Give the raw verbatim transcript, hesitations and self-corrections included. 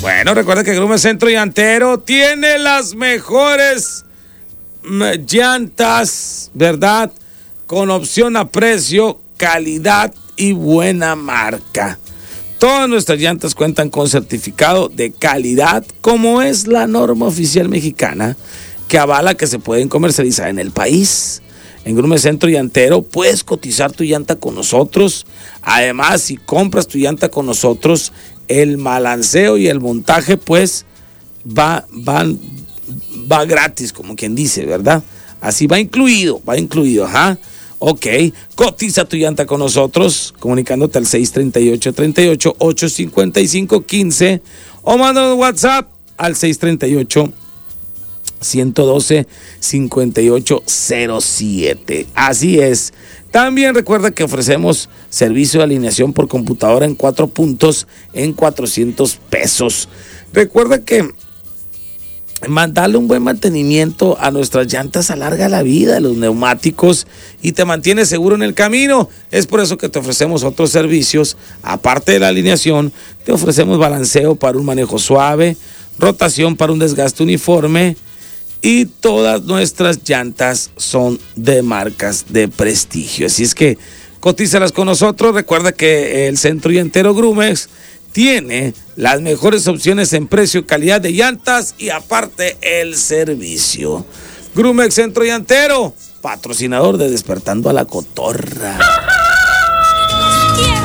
Bueno, recuerda que Grumes Centro Llantero tiene las mejores llantas, ¿verdad? Con opción a precio, calidad y buena marca. Todas nuestras llantas cuentan con certificado de calidad, como es la norma oficial mexicana, que avala que se pueden comercializar en el país. En Grumes Centro Llantero puedes cotizar tu llanta con nosotros. Además, si compras tu llanta con nosotros, el balanceo y el montaje pues va, van, va gratis, como quien dice, ¿verdad? Así va incluido, va incluido, ajá. Ok, cotiza tu llanta con nosotros, comunicándote al seis treinta y ocho, treinta y ocho, ocho cincuenta y cinco, quince o manda un WhatsApp al seis treinta y ocho, ciento doce, cincuenta y ocho cero siete. Así es. También recuerda que ofrecemos servicio de alineación por computadora en cuatro puntos en cuatrocientos pesos. Recuerda que darle un buen mantenimiento a nuestras llantas alarga la vida de los neumáticos y te mantiene seguro en el camino. Es por eso que te ofrecemos otros servicios. Aparte de la alineación, te ofrecemos balanceo para un manejo suave, rotación para un desgaste uniforme, y todas nuestras llantas son de marcas de prestigio. Así es que cotízalas con nosotros. Recuerda que el Centro Llantero Grumex tiene las mejores opciones en precio, calidad de llantas y aparte el servicio. Grumex Centro Llantero, patrocinador de Despertando a la Cotorra.